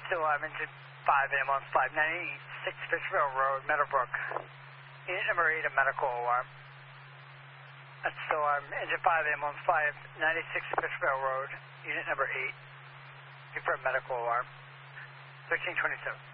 So I'm engine 5 ambulance 596 Fishville Road, Meadowbrook. Unit number 8, a medical alarm. That's so I'm engine 5 ambulance 596 Fishville Road, unit number 8. Looking for a medical alarm. 1327.